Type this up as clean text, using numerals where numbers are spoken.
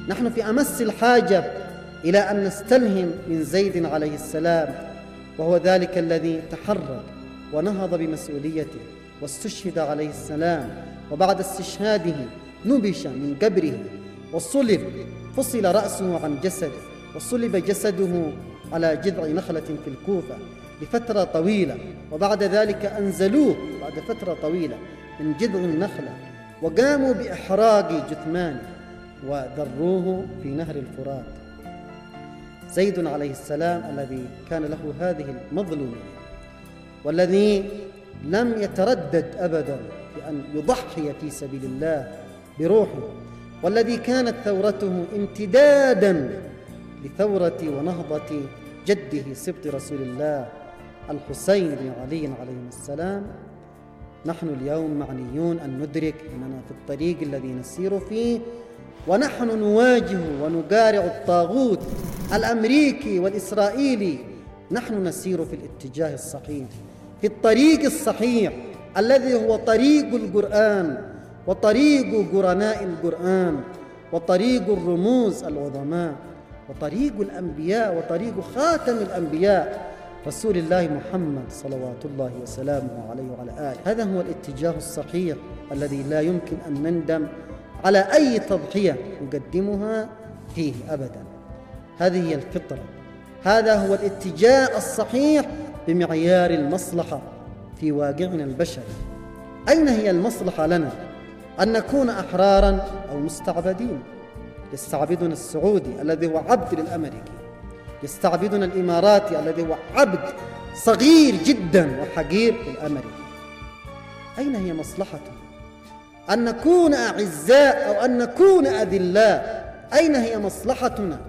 نحن في أمس الحاجة إلى أن نستلهم من زيد عليه السلام، وهو ذلك الذي تحرر ونهض بمسؤوليته واستشهد عليه السلام، وبعد استشهاده نبش من قبره وصلب، فصل رأسه عن جسده وصلب جسده على جذع نخلة في الكوفة لفترة طويلة، وبعد ذلك أنزلوه بعد فترة طويلة من جذع النخلة وقاموا بإحراق جثمانه وذروه في نهر الفرات. زيد عليه السلام الذي كان له هذه المظلومية والذي لم يتردد أبدا في أن يضحي في سبيل الله بروحه، والذي كانت ثورته امتدادا لثورة ونهضة جده سبط رسول الله الحسين بن علي عليه السلام، نحن اليوم معنيون أن ندرك أننا في الطريق الذي نسير فيه، ونحن نواجه ونقارع الطاغوت الأمريكي والإسرائيلي. نحن نسير في الاتجاه الصحيح، في الطريق الصحيح الذي هو طريق القرآن وطريق قرناء القرآن وطريق الرموز العظماء وطريق الأنبياء وطريق خاتم الأنبياء رسول الله محمد صلوات الله وسلامه عليه وعلى آله. هذا هو الاتجاه الصحيح الذي لا يمكن أن نندم على أي تضحية نقدمها فيه أبدا. هذه هي الفطرة، هذا هو الاتجاه الصحيح بمعيار المصلحة في واقعنا البشري. أين هي المصلحة لنا؟ أن نكون أحرارا أو مستعبدين؟ يستعبدنا السعودي الذي هو عبد للأمريكي، يستعبدنا الإماراتي الذي هو عبد صغير جدا وحقير للأمريكي. أين هي مصلحته؟ أن نكون أعزاء أو أن نكون أذلاء؟ أين هي مصلحتنا؟